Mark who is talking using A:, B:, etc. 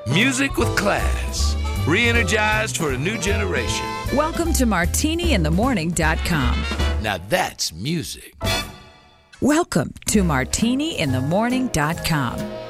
A: Music with class. Re-energized for a new generation.
B: Welcome to MartiniInTheMorning.com.
A: Now that's music.
B: Welcome to MartiniInTheMorning.com.